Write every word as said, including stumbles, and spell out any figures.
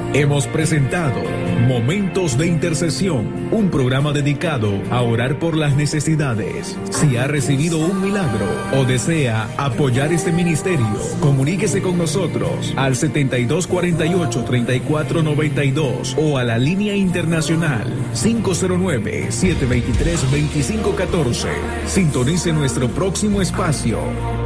Hemos presentado Momentos de Intercesión, un programa dedicado a orar por las necesidades. Si ha recibido un milagro o desea apoyar este ministerio, comuníquese con nosotros al setenta y dos cuarenta y ocho, treinta y cuatro noventa y dos o a la línea internacional cinco cero nueve, siete dos tres, dos cinco uno cuatro. Sintonice nuestro próximo espacio.